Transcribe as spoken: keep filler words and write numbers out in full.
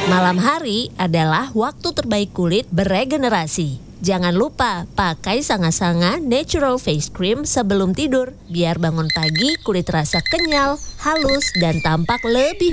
Malam hari adalah waktu terbaik kulit beregenerasi. Jangan lupa pakai Sanga-Sanga Natural Face Cream sebelum tidur, biar bangun pagi kulit terasa kenyal, halus, dan tampak lebih